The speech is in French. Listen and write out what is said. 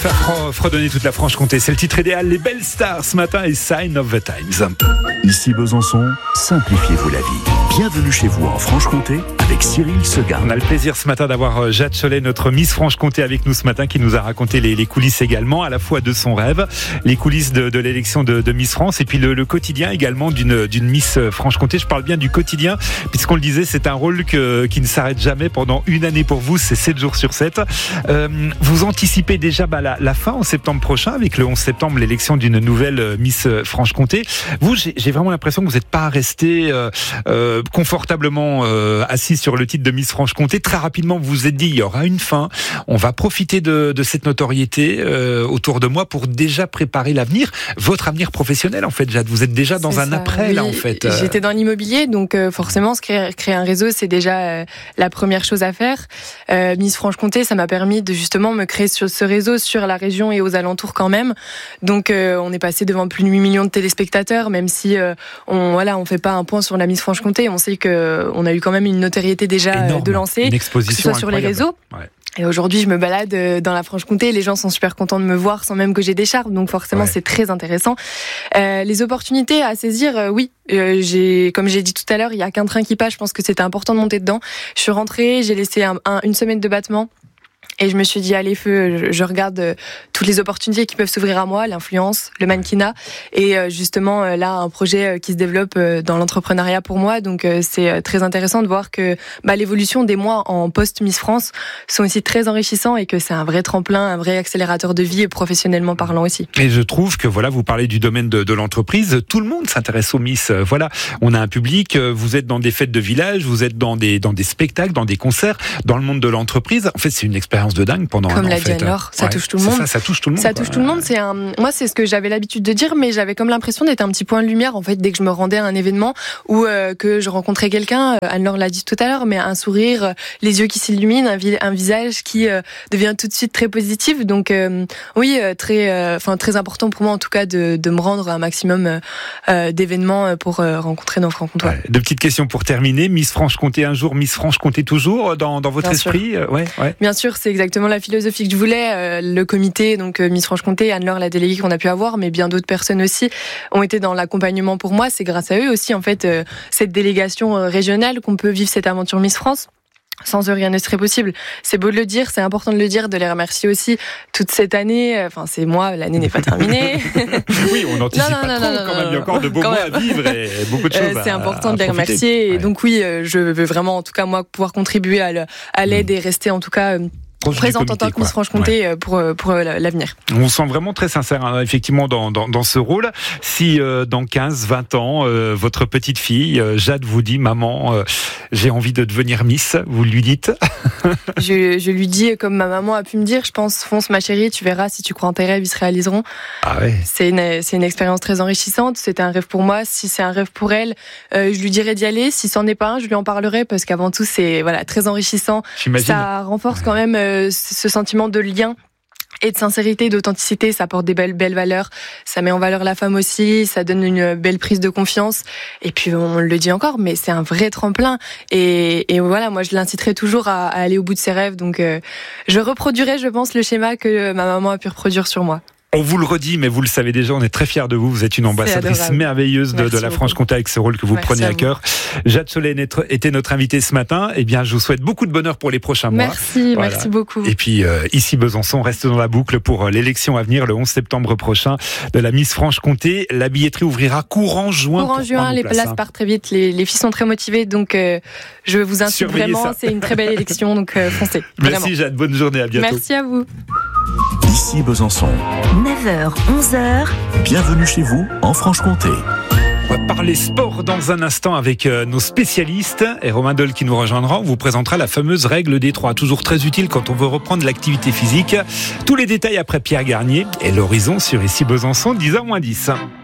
faire fredonner toute la Franche-Comté. C'est le titre idéal, les belles stars ce matin et Sign of the Times. Ici Besançon, simplifiez-vous la vie. Bienvenue chez vous en Franche-Comté avec Cyril Seguin. On a le plaisir ce matin d'avoir Jade Cholet, notre Miss Franche-Comté, avec nous ce matin, qui nous a raconté les coulisses également, à la fois de son rêve, les coulisses de l'élection de Miss France et puis le quotidien également d'une Miss Franche-Comté. Je parle bien du quotidien, puisqu'on le disait, c'est un rôle qui ne s'arrête jamais pendant une année pour vous, c'est 7 jours sur 7. Vous anticipez déjà la fin en septembre prochain, avec le 11 septembre, l'élection d'une nouvelle Miss Franche-Comté. Vous, j'ai vraiment l'impression que vous n'êtes pas resté confortablement assis sur le titre de Miss Franche-Comté. Très rapidement, vous vous êtes dit, il y aura une fin. On va profiter de cette notoriété autour de moi pour déjà préparer l'avenir, votre avenir professionnel, en fait, Jade. Vous êtes déjà dans un après, oui, là, en fait. J'étais dans l'immobilier, donc forcément, créer un réseau, c'est déjà la première chose à faire. Miss Franche-Comté, ça m'a permis de justement me créer sur ce réseau, sur la région et aux alentours quand même. Donc, on est passé devant plus de 8 millions de téléspectateurs, même si on fait pas un point sur la Miss Franche-Comté. On sait qu'on a eu quand même une notoriété déjà énorme, de lancer, une exposition que ce soit sur les réseaux. Ouais. Et aujourd'hui, je me balade dans la Franche-Comté. Les gens sont super contents de me voir sans même que j'ai d'écharpe. Donc forcément, c'est très intéressant. Les opportunités à saisir, oui. Comme j'ai dit tout à l'heure, il y a qu'un train qui passe. Je pense que c'était important de monter dedans. Je suis rentrée, j'ai laissé une semaine de battement. Et je me suis dit, allez, feu, je regarde toutes les opportunités qui peuvent s'ouvrir à moi, l'influence, le mannequinat. Et justement, là, un projet qui se développe dans l'entrepreneuriat pour moi. Donc, c'est très intéressant de voir que l'évolution des mois en post-Miss France sont aussi très enrichissants et que c'est un vrai tremplin, un vrai accélérateur de vie, professionnellement parlant aussi. Et je trouve que, vous parlez du domaine de l'entreprise. Tout le monde s'intéresse aux Miss. On a un public, vous êtes dans des fêtes de village, vous êtes dans des spectacles, dans des concerts, dans le monde de l'entreprise. En fait, c'est une expérience de dingue pendant un an. Comme l'a dit Anne-Laure, ça touche tout le monde. Ça touche tout le monde. Ça touche tout le monde. Moi, c'est ce que j'avais l'habitude de dire, mais j'avais comme l'impression d'être un petit point de lumière, en fait, dès que je me rendais à un événement ou que je rencontrais quelqu'un. Anne-Laure l'a dit tout à l'heure, mais un sourire, les yeux qui s'illuminent, un visage qui devient tout de suite très positif. Donc, oui, très important pour moi, en tout cas, de me rendre à un maximum d'événements pour rencontrer nos francs-comtois. Deux petites questions pour terminer. Miss Franche-Comté un jour, Miss Franche-Comté toujours, dans votre esprit. Bien sûr, c'est exactement la philosophie que je voulais. Le comité, donc Miss Franche-Comté, Anne-Laure, la déléguée qu'on a pu avoir, mais bien d'autres personnes aussi ont été dans l'accompagnement pour moi. C'est grâce à eux aussi, en fait, cette délégation régionale qu'on peut vivre cette aventure Miss France. Sans eux, rien ne serait possible. C'est beau de le dire, c'est important de le dire, de les remercier aussi toute cette année. Enfin, c'est moi, l'année n'est pas terminée. Oui, on n'anticipe pas trop quand même. Il y a encore de beaux mois à vivre et beaucoup de choses c'est important de les remercier. Et donc oui, je veux vraiment, en tout cas, moi, pouvoir contribuer à l'aide et rester, en tout cas, présente en tant que Miss Franche-Comté pour l'avenir. On se sent vraiment très sincère, effectivement, dans ce rôle. Si dans 15-20 ans, votre petite fille, Jade, vous dit, maman, j'ai envie de devenir Miss, vous lui dites? Je lui dis, comme ma maman a pu me dire, je pense, fonce ma chérie, tu verras, si tu crois en tes rêves, ils se réaliseront. Ah ouais. C'est une expérience très enrichissante. C'était un rêve pour moi. Si c'est un rêve pour elle, je lui dirais d'y aller. Si c'en est pas un, je lui en parlerai parce qu'avant tout, c'est très enrichissant. J'imagine. Ça renforce quand même ce sentiment de lien et de sincérité, d'authenticité. Ça apporte des belles valeurs. Ça met en valeur la femme aussi. Ça donne une belle prise de confiance. Et puis, on le dit encore, mais c'est un vrai tremplin. Et voilà, moi, je l'inciterai toujours à aller au bout de ses rêves. Donc, je reproduirai, je pense, le schéma que ma maman a pu reproduire sur moi. On vous le redit, mais vous le savez déjà, on est très fiers de vous. Vous êtes une ambassadrice merveilleuse de la Franche-Comté avec ce rôle que vous prenez à cœur. Jade Cholet était notre invitée ce matin. Eh bien, je vous souhaite beaucoup de bonheur pour les prochains mois. Merci beaucoup. Et puis, ici Besançon, reste dans la boucle pour l'élection à venir le 11 septembre prochain de la Miss Franche-Comté. La billetterie ouvrira courant juin. Les places partent très vite. Les filles sont très motivées, donc je vous incite vraiment. C'est une très belle élection, donc foncez. Merci Jade, bonne journée, à bientôt. Merci à vous. Ici Besançon. 9h, 11h. Bienvenue chez vous en Franche-Comté. On va parler sport dans un instant avec nos spécialistes. Et Romain Doll qui nous rejoindra, on vous présentera la fameuse règle des 3. Toujours très utile quand on veut reprendre l'activité physique. Tous les détails après Pierre Garnier et l'horizon sur Ici Besançon, 10h-10.